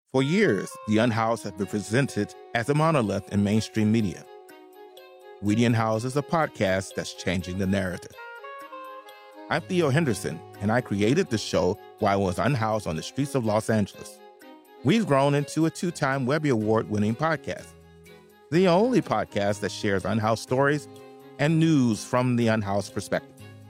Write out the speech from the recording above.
For years, The Unhoused has been presented as a monolith in mainstream media. We the Unhoused is a podcast that's changing the narrative. I'm Theo Henderson, and I created the show while I was unhoused on the streets of Los Angeles. We've grown into a 2-time Webby Award-winning podcast, the only podcast that shares unhoused stories and news from the unhoused perspective.